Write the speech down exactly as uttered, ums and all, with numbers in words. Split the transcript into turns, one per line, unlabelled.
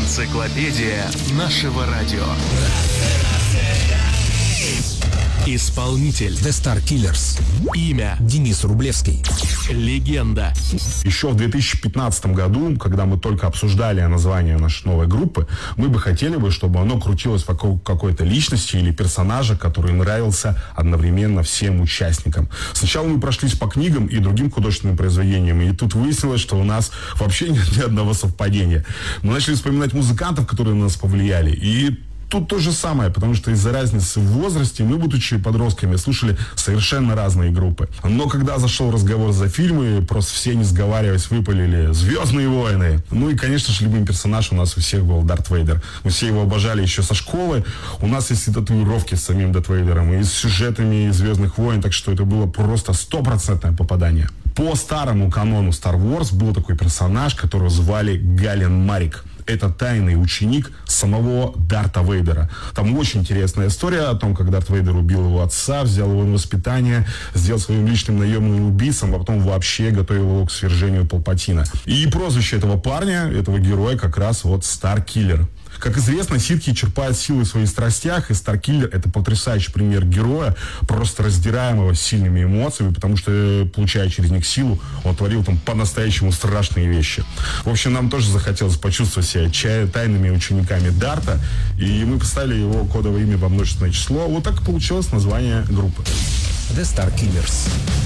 Энциклопедия нашего радио. Исполнитель
The Starkillers.
Имя
Денис Рублевский.
Легенда.
Еще в две тысячи пятнадцатом году, когда мы только обсуждали название нашей новой группы, мы бы хотели бы, чтобы оно крутилось вокруг какой-то личности или персонажа, который нравился одновременно всем участникам. Сначала мы прошлись по книгам и другим художественным произведениям, и тут выяснилось, что у нас вообще нет ни одного совпадения. Мы начали вспоминать музыкантов, которые на нас повлияли, и тут то же самое, потому что из-за разницы в возрасте мы, будучи подростками, слушали совершенно разные группы. Но когда зашел разговор за фильмы, просто все, не сговариваясь, выпалили «Звездные войны». Ну и, конечно же, любимый персонаж у нас у всех был Дарт Вейдер. Мы все его обожали еще со школы. У нас есть и татуировки с самим Дарт Вейдером, и с сюжетами «Звездных войн», так что это было просто стопроцентное попадание. По старому канону Star Wars был такой персонаж, которого звали Гален Марик. Это тайный ученик самого Дарта Вейдера. Там очень интересная история о том, как Дарт Вейдер убил его отца, взял его на воспитание, сделал своим личным наемным убийцем, а потом вообще готовил его к свержению Палпатина. И прозвище этого парня, этого героя, как раз вот Старкиллер. Как известно, ситхи черпают силы в своих страстях, и Старкиллер — это потрясающий пример героя, просто раздираемого сильными эмоциями, потому что, получая через них силу, он творил там по-настоящему страшные вещи. В общем, нам тоже захотелось почувствовать себя чай, тайными учениками Дарта, и мы поставили его кодовое имя во множественное число. Вот так и получилось название группы.
The Starkillers.